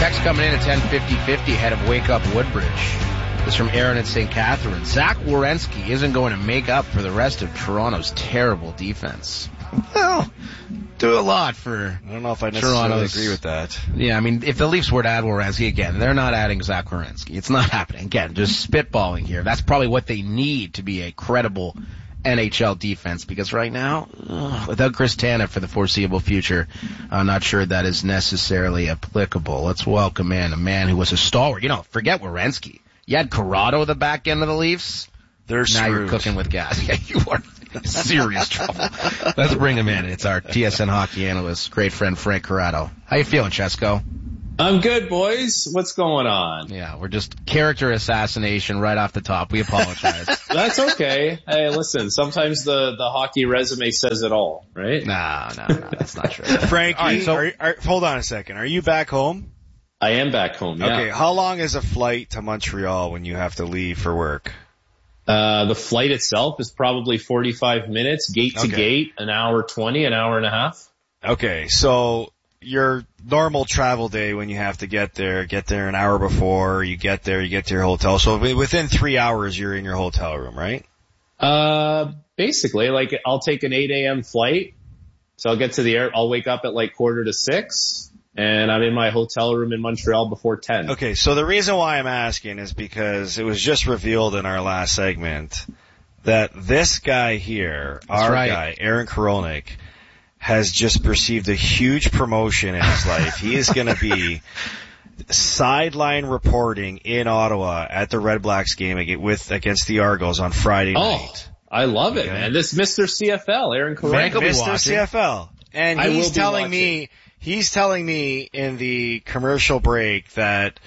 Text coming in at 10:50 head of Wake Up Woodbridge. This is from Aaron at St. Catharines. Zach Werenski isn't going to make up for the rest of Toronto's terrible defense. Well, do a lot for I don't know if I necessarily agree with that. Yeah, I mean, if the Leafs were to add Werenski again, they're not adding Zach Werenski. It's not happening. Again, just spitballing here. That's probably what they need to be a credible NHL defense, because right now, without Chris Tanev for the foreseeable future, I'm not sure that is necessarily applicable. Let's welcome in a man who was a stalwart. You know, forget Werenski. You had Corrado the back end of the Leafs. They're now screwed. You're cooking with gas. Yeah, you are in serious trouble. Let's bring him in. It's our TSN hockey analyst, great friend Frank Corrado. How you feeling, Chesko? I'm good, boys. What's going on? Yeah, we're just character assassination right off the top. We apologize. That's okay. Hey, listen, sometimes the hockey resume says it all, right? No, that's not true. Frankie, hold on a second. Are you back home? I am back home, yeah. Okay, how long is a flight to Montreal when you have to leave for work? The flight itself is probably 45 minutes, gate to gate, an hour 20, an hour and a half. Okay, so your normal travel day when you have to get there an hour before, you get there, you get to your hotel. So within 3 hours, you're in your hotel room, right? Basically, like I'll take an 8 a.m. flight. So I'll get to I'll wake up at like 5:45, and I'm in my hotel room in Montreal before 10. Okay, so the reason why I'm asking is because it was just revealed in our last segment that this guy here, guy, Aaron Korolnik, has just received a huge promotion in his life. He is going to be sideline reporting in Ottawa at the Red Blacks game against the Argos on Friday night. I love it, man. This Mr. CFL, Aaron Korolnik. Mr. CFL. And he's telling me in the commercial break that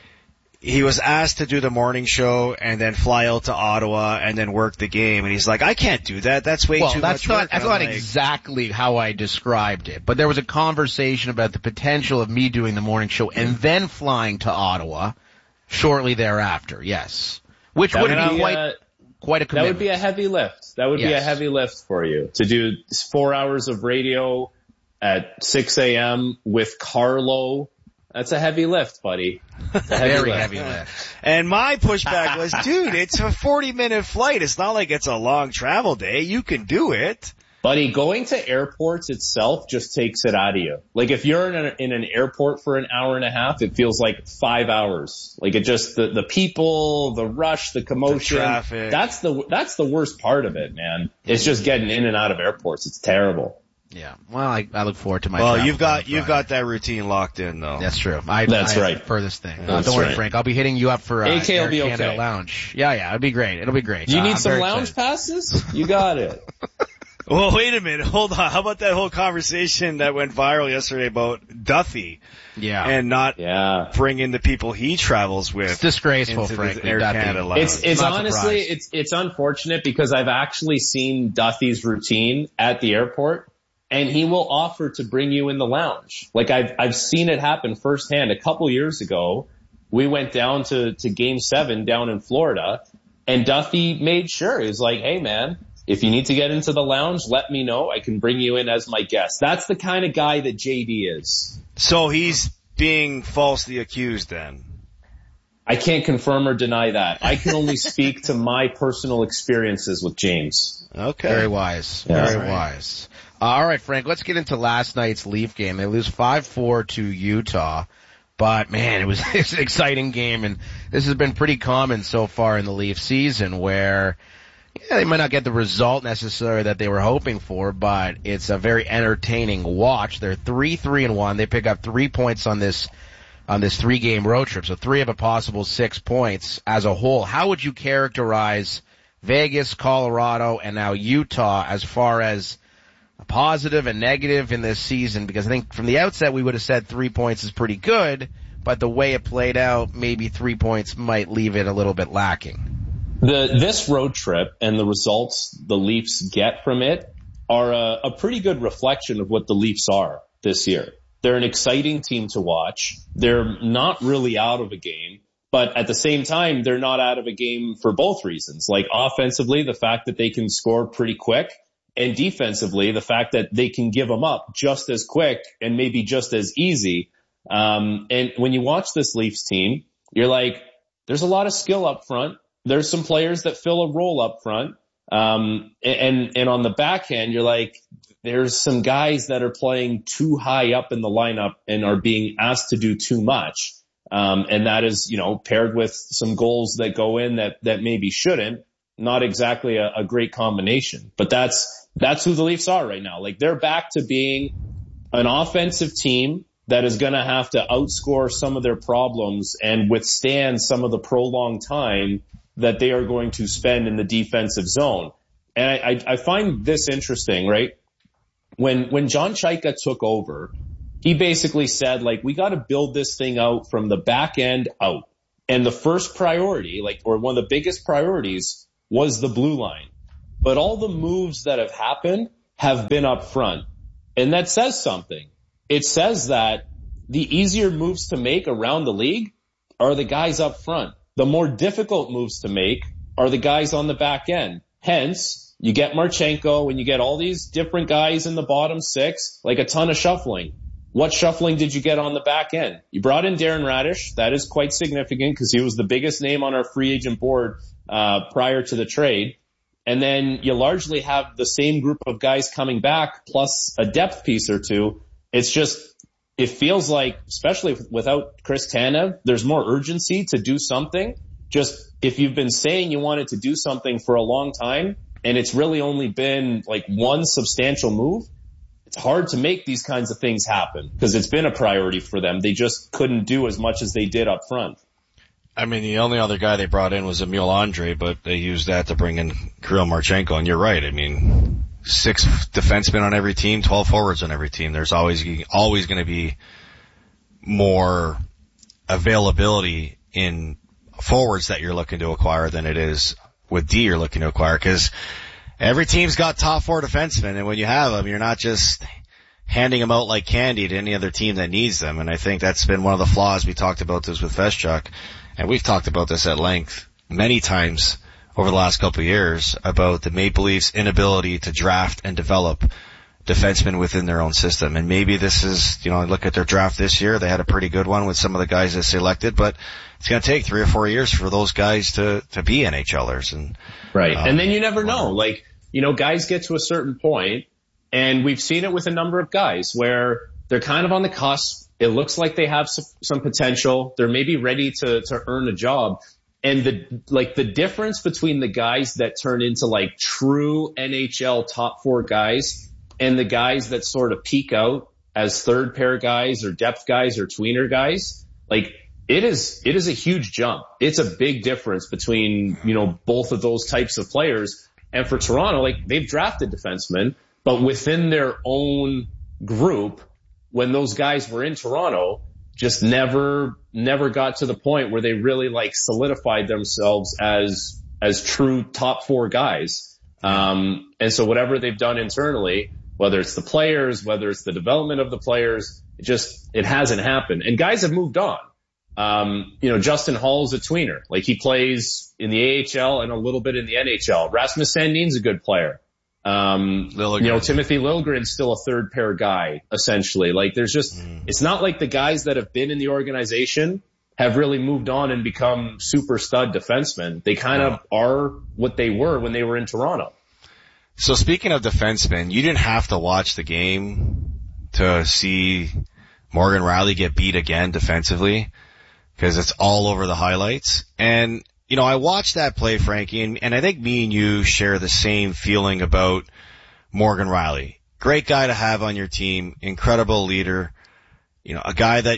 he was asked to do the morning show and then fly out to Ottawa and then work the game. And he's like, I can't do that. That's way too much work. That's not exactly how I described it. But there was a conversation about the potential of me doing the morning show and then flying to Ottawa shortly thereafter, yes. Which would be quite a commitment. That would be a heavy lift. That would be a heavy lift for you to do 4 hours of radio at 6 a.m. with Carlo. That's a heavy lift, buddy. Very heavy lift. And my pushback was, dude, it's a 40-minute flight. It's not like it's a long travel day. You can do it. Buddy, going to airports itself just takes it out of you. Like if you're in an airport for an hour and a half, it feels like 5 hours. Like it just, the people, the rush, the commotion. The traffic. That's the worst part of it, man. It's just getting in and out of airports. It's terrible. Yeah. Well, I look forward to my travel. You've got that routine locked in though. That's true. That's right. Furthest thing. Don't worry, Frank. I'll be hitting you up for AK will be Canada okay. Lounge. Yeah, it'll be great. It'll be great. Do you need some lounge passes? You got it. Well, wait a minute. Hold on. How about that whole conversation that went viral yesterday about Duthie? Yeah. And not bringing the people he travels with. It's disgraceful, frankly. Air Canada Lounge. It's honestly, it's unfortunate because I've actually seen Duthie's routine at the airport. And he will offer to bring you in the lounge. Like I've seen it happen firsthand. A couple years ago, we went down to Game 7 down in Florida, and Duthie made sure. He was like, hey man, if you need to get into the lounge, let me know. I can bring you in as my guest. That's the kind of guy that JD is. So he's being falsely accused then? I can't confirm or deny that. I can only speak to my personal experiences with James. Okay. Very wise. Yeah. Very wise. All right, Frank, let's get into last night's Leaf game. They lose 5-4 to Utah. But, man, it was an exciting game, and this has been pretty common so far in the Leaf season where they might not get the result necessarily that they were hoping for, but it's a very entertaining watch. They're 3-3-1. They pick up 3 points on this 3-game road trip, so 3 of a possible 6 points as a whole. How would you characterize Vegas, Colorado, and now Utah as far as a positive and negative in this season? Because I think from the outset we would have said 3 points is pretty good, but the way it played out, maybe 3 points might leave it a little bit lacking. This road trip and the results the Leafs get from it are a pretty good reflection of what the Leafs are this year. They're an exciting team to watch. They're not really out of a game, but at the same time, they're not out of a game for both reasons. Like offensively, the fact that they can score pretty quick, and defensively, the fact that they can give them up just as quick and maybe just as easy. And when you watch this Leafs team, you're like, there's a lot of skill up front. There's some players that fill a role up front. And on the back end, you're like, there's some guys that are playing too high up in the lineup and are being asked to do too much. And that is, paired with some goals that go in that maybe shouldn't. Not exactly a great combination, but that's who the Leafs are right now. Like, they're back to being an offensive team that is going to have to outscore some of their problems and withstand some of the prolonged time that they are going to spend in the defensive zone. And I find this interesting, right? When John Chayka took over, he basically said, like, we got to build this thing out from the back end out. And the first priority, or one of the biggest priorities, was the blue line. But all the moves that have happened have been up front. And that says something. It says that the easier moves to make around the league are the guys up front. The more difficult moves to make are the guys on the back end. Hence, you get Marchenko and you get all these different guys in the bottom six, like a ton of shuffling. What shuffling did you get on the back end? You brought in Darren Radish. That is quite significant because he was the biggest name on our free agent board prior to the trade. And then you largely have the same group of guys coming back plus a depth piece or two. It's just, it feels like, especially without Chris Tanev, there's more urgency to do something. Just if you've been saying you wanted to do something for a long time and it's really only been like one substantial move, it's hard to make these kinds of things happen because it's been a priority for them. They just couldn't do as much as they did up front. I mean, the only other guy they brought in was Emil Andre, but they used that to bring in Kirill Marchenko. And you're right. I mean, 6 defensemen on every team, 12 forwards on every team. There's always going to be more availability in forwards that you're looking to acquire than it is with D you're looking to acquire, because every team's got top 4 defensemen, and when you have them, you're not just handing them out like candy to any other team that needs them. And I think that's been one of the flaws. We talked about this with Feschuk, and we've talked about this at length many times over the last couple of years about the Maple Leafs' inability to draft and develop defensemen within their own system. And maybe this is, look at their draft this year. They had a pretty good one with some of the guys they selected, but it's going to take 3 or 4 years for those guys to be NHLers. And right. And then you never know. Guys get to a certain point, and we've seen it with a number of guys where they're kind of on the cusp. It looks like they have some potential. They're maybe ready to earn a job. And the difference between the guys that turn into like true NHL top 4 guys and the guys that sort of peak out as third pair guys or depth guys or tweener guys, it is a huge jump. It's a big difference between, both of those types of players. And for Toronto, they've drafted defensemen, but within their own group, when those guys were in Toronto, just never got to the point where they really solidified themselves as true top 4 guys. And so whatever they've done internally, whether it's the players, whether it's the development of the players, it hasn't happened. And guys have moved on. Justin Hall's a tweener. He plays in the AHL and a little bit in the NHL. Rasmus Sandin's a good player. Timothy Liljegren's still a third pair guy, essentially. It's not like the guys that have been in the organization have really moved on and become super stud defensemen. They kind of are what they were when they were in Toronto. So speaking of defensemen, you didn't have to watch the game to see Morgan Rielly get beat again defensively, because it's all over the highlights. And I watched that play, Frankie, and I think me and you share the same feeling about Morgan Rielly. Great guy to have on your team, incredible leader, a guy that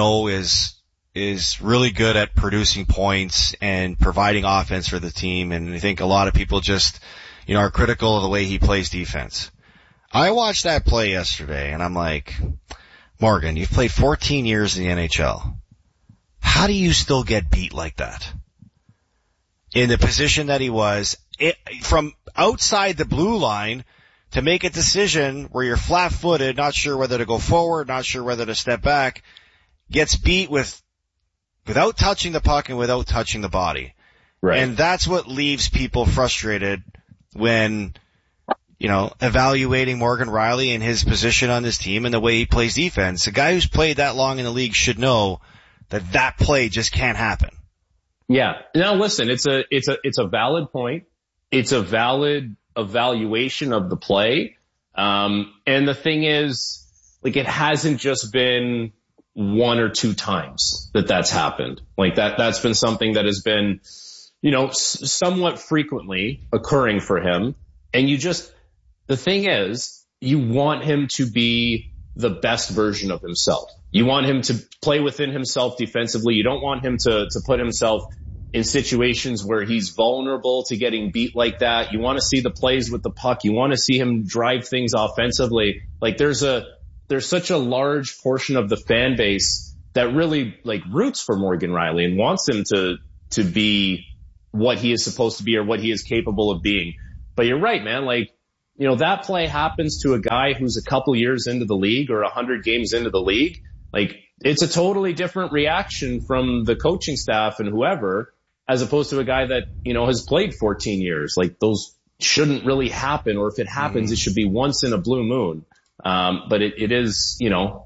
is really good at producing points and providing offense for the team. And I think a lot of people just, are critical of the way he plays defense. I watched that play yesterday, and I'm like, Morgan, you've played 14 years in the NHL. How do you still get beat like that? In the position that he was, from outside the blue line to make a decision where you're flat-footed, not sure whether to go forward, not sure whether to step back, gets beat without touching the puck and without touching the body. Right. And that's what leaves people frustrated when evaluating Morgan Rielly and his position on this team and the way he plays defense. A guy who's played that long in the league should know that play just can't happen. Yeah. Now listen, it's a valid point. It's a valid evaluation of the play. And the thing is, like, it hasn't just been one or two times that's happened. Like that's been something that has been, somewhat frequently occurring for him. And the thing is, you want him to be the best version of himself. You want him to play within himself defensively. You don't want him to put himself in situations where he's vulnerable to getting beat like that. You want to see the plays with the puck. You want to see him drive things offensively. Like there's such a large portion of the fan base that really like roots for Morgan Rielly and wants him to be what he is supposed to be or what he is capable of being. But you're right, man. Like, that play happens to a guy who's a couple years into the league or 100 games into the league. Like, it's a totally different reaction from the coaching staff and whoever, as opposed to a guy that, has played 14 years. Like, those shouldn't really happen, or if it happens, it should be once in a blue moon. But it is,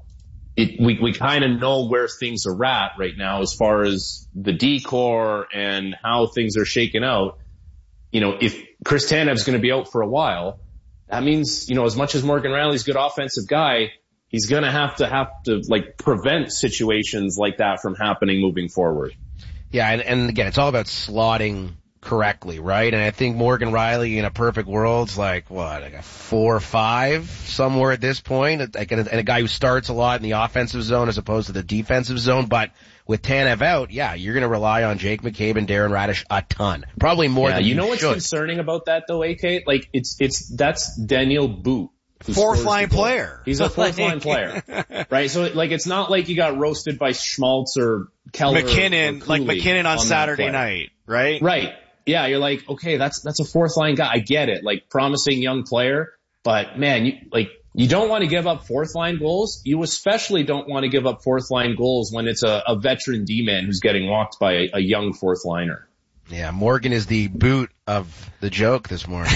we kind of know where things are at right now as far as the decor and how things are shaken out. If Chris Tanev's going to be out for a while, that means, as much as Morgan Rielly's a good offensive guy, he's going to have to like prevent situations like that from happening moving forward. Yeah. And again, it's all about slotting correctly, right? And I think Morgan Rielly in a perfect world's like a 4 or 5 somewhere at this point, like, and a guy who starts a lot in the offensive zone as opposed to the defensive zone. But with Tanev out, yeah, you're going to rely on Jake McCabe and Darren Raddysh a ton, probably more than you should. What's concerning about that though, AK? Like that's Daniel Boot. Fourth line player. He's a fourth line player, right? So like, it's not like you got roasted by Schmaltz or Keller McKinnon, or like McKinnon on Saturday night, right? Right. Yeah, you're like, okay, that's a fourth line guy. I get it. Like, promising young player, but man, you don't want to give up fourth line goals. You especially don't want to give up fourth line goals when it's a veteran D-man who's getting walked by a young fourth liner. Yeah, Morgan is the boot of the joke this morning.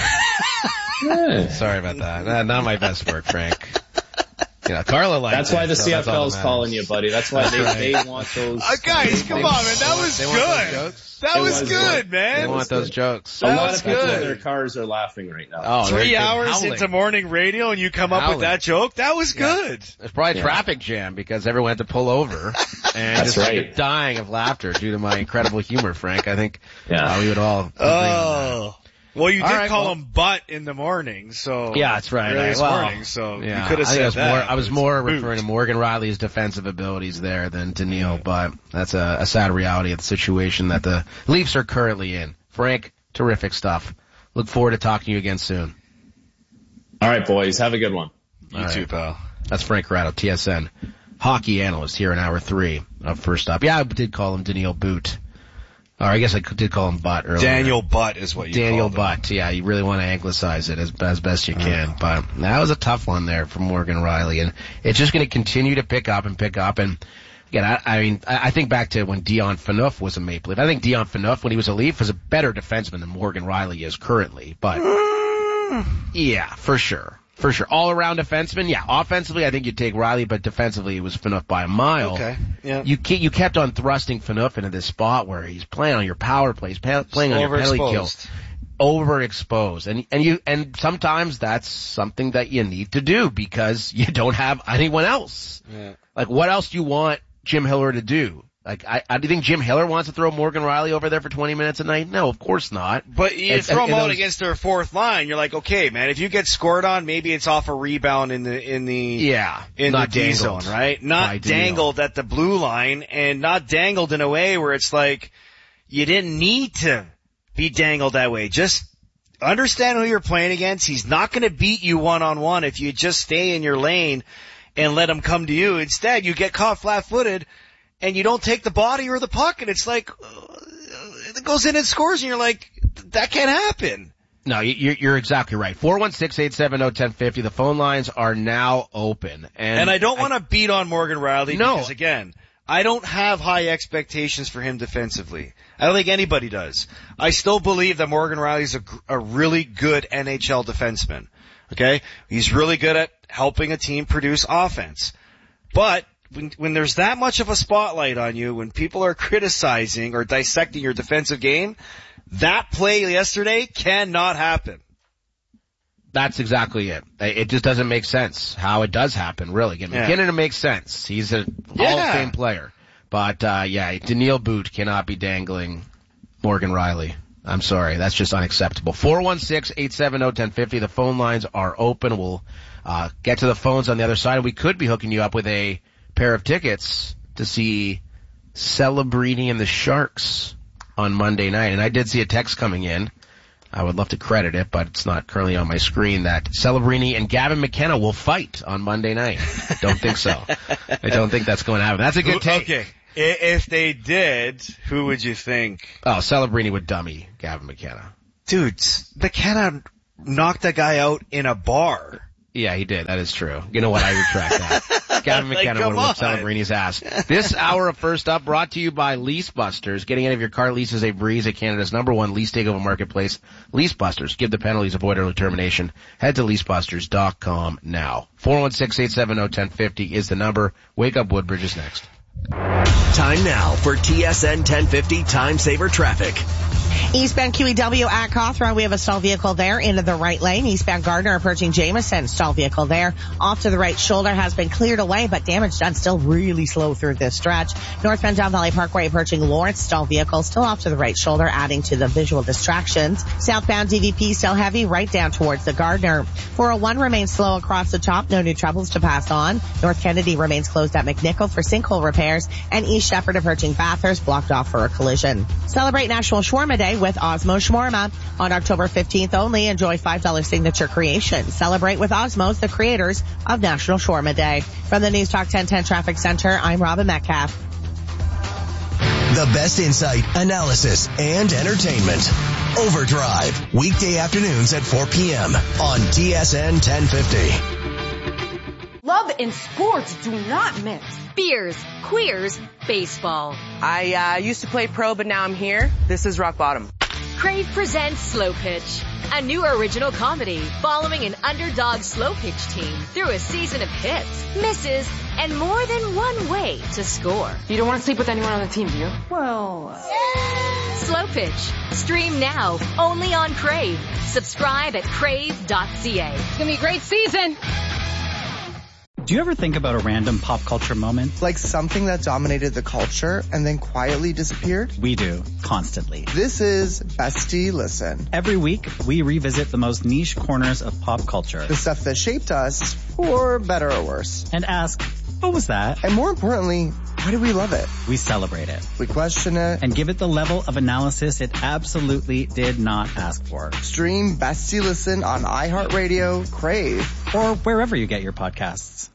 Sorry about that. Not my best work, Frank. Carla likes That's why the CFL's calling you, buddy. That's why they want those. Guys, come on, man. That was good. That was good, man. They want those jokes. A lot of people in their cars are laughing right now. Oh, 3 hours into morning radio and you come up with that joke? That was good. There's probably a traffic jam because everyone had to pull over and just dying of laughter due to my incredible humor, Frank. I think we would all agree on that. Well, you did call him butt in the morning, so. Yeah, that's right. Morning, so you could have said that. I was more referring to Morgan Rielly's defensive abilities there than Daniil, but that's a sad reality of the situation that the Leafs are currently in. Frank, terrific stuff. Look forward to talking to you again soon. All right, boys. Have a good one. You too, pal. That's Frank Corrado, TSN hockey analyst here in hour 3 of First Up. Yeah, I did call him Daniil Boot. Or I guess I did call him Butt earlier. Daniel Butt is what you called him. Daniel Butt, yeah. You really want to anglicize it as best you can. But that was a tough one there for Morgan Rielly. And it's just going to continue to pick up. And again, I think back to when Dion Phaneuf was a Maple Leaf. I think Dion Phaneuf, when he was a Leaf, was a better defenseman than Morgan Rielly is currently. But yeah, for sure. For sure. All-around defenseman, yeah. Offensively, I think you'd take Rielly, but defensively, it was Phaneuf by a mile. Okay, yeah. You kept on thrusting Phaneuf into this spot where he's playing on your power plays, playing on your penalty kill. Overexposed. And sometimes that's something that you need to do because you don't have anyone else. Yeah. Like, what else do you want Jim Hiller to do? Like, do you think Jim Hiller wants to throw Morgan Rielly over there for 20 minutes a night? No, of course not. But you throw him out against their fourth line, you're like, okay, man, if you get scored on, maybe it's off a rebound in the D zone, right? Not dangled at the blue line and not dangled in a way where it's like, you didn't need to be dangled that way. Just understand who you're playing against. He's not going to beat you one-on-one if you just stay in your lane and let him come to you. Instead, you get caught flat-footed and you don't take the body or the puck, and it's like, it goes in and scores, and you're like, that can't happen. No, you're exactly right. 416-870-1050. The phone lines are now open. And I don't want to beat on Morgan Rielly because, again, I don't have high expectations for him defensively. I don't think anybody does. I still believe that Morgan Rielly's a really good NHL defenseman. Okay? He's really good at helping a team produce offense. But when there's that much of a spotlight on you, when people are criticizing or dissecting your defensive game, that play yesterday cannot happen. That's exactly it. It just doesn't make sense how it does happen, really. McKinnon, it makes sense. He's a Hall of Fame player. But, Daniil Boot cannot be dangling Morgan Riley. I'm sorry. That's just unacceptable. 416-870-1050. The phone lines are open. We'll get to the phones on the other side. We could be hooking you up with a pair of tickets to see Celebrini and the Sharks on Monday night. And I did see a text coming in. I would love to credit it, but it's not currently on my screen, that Celebrini and Gavin McKenna will fight on Monday night. Don't think so. I don't think that's going to happen. That's a good take. Okay. If they did, who would you think? Oh, Celebrini would dummy Gavin McKenna. Dude, McKenna knocked that guy out in a bar. Yeah, he did. That is true. You know what? I retract that. Gavin McKenna would whip Celebrini's ass. This hour of First Up brought to you by LeaseBusters. Getting any of your car leases a breeze at Canada's #1 lease takeover marketplace. LeaseBusters. Give the penalties, avoid early termination. Head to leasebusters.com now. 416-870-1050 is the number. Wake Up Woodbridge is next. Time now for TSN 1050 Time Saver Traffic. Eastbound QEW at Cawthron, we have a stalled vehicle there into the right lane. Eastbound Gardner approaching Jameson, stalled vehicle there. Off to the right shoulder has been cleared away, but damage done still really slow through this stretch. Northbound Down Valley Parkway approaching Lawrence, stalled vehicle still off to the right shoulder, adding to the visual distractions. Southbound DVP still heavy right down towards the Gardner. 401 remains slow across the top, no new troubles to pass on. North Kennedy remains closed at McNichol for sinkhole repairs, and East Shepherd approaching Bathurst blocked off for a collision. Celebrate National Shawarma Day with Osmo Shawarma. On October 15th only, enjoy $5 signature creation. Celebrate with Osmos, the creators of National Shawarma Day. From the News Talk 1010 Traffic Center, I'm Robin Metcalf. The best insight, analysis, and entertainment. Overdrive, weekday afternoons at 4 p.m. on TSN 1050. Love and sports do not mix. Beers, queers, baseball. I used to play pro, but now I'm here. This is rock bottom. Crave presents Slow Pitch, a new original comedy following an underdog slow pitch team through a season of hits, misses, and more than one way to score. You don't want to sleep with anyone on the team, do you? Well, Slow Pitch. Stream now, only on Crave. Subscribe at crave.ca. It's gonna be a great season. Do you ever think about a random pop culture moment? Like something that dominated the culture and then quietly disappeared? We do, constantly. This is Bestie Listen. Every week, we revisit the most niche corners of pop culture. The stuff that shaped us, for better or worse. And ask, what was that? And more importantly, why do we love it? We celebrate it. We question it. And give it the level of analysis it absolutely did not ask for. Stream Bestie Listen on iHeartRadio, Crave, or wherever you get your podcasts.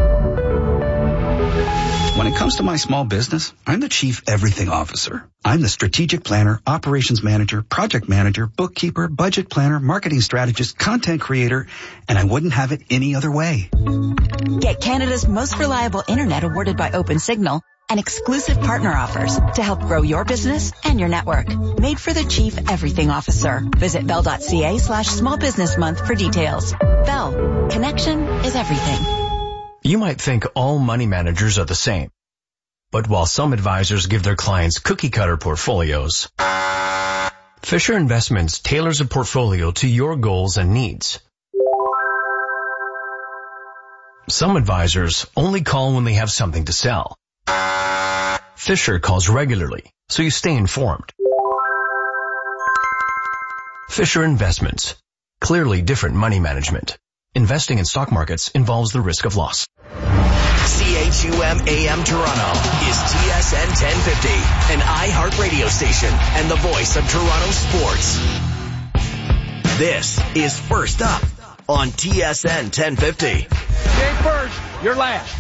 When it comes to my small business, I'm the Chief Everything Officer. I'm the strategic planner, operations manager, project manager, bookkeeper, budget planner, marketing strategist, content creator, and I wouldn't have it any other way. Get Canada's most reliable internet awarded by OpenSignal and exclusive partner offers to help grow your business and your network. Made for the Chief Everything Officer. Visit bell.ca/small business month for details. Bell. Connection is everything. You might think all money managers are the same. But while some advisors give their clients cookie-cutter portfolios, Fisher Investments tailors a portfolio to your goals and needs. Some advisors only call when they have something to sell. Fisher calls regularly, so you stay informed. Fisher Investments. Clearly different money management. Investing in stock markets involves the risk of loss. CHUM AM Toronto is TSN 1050, an iHeart radio station and the voice of Toronto sports. This is First Up on TSN 1050. You ain't first, you're last.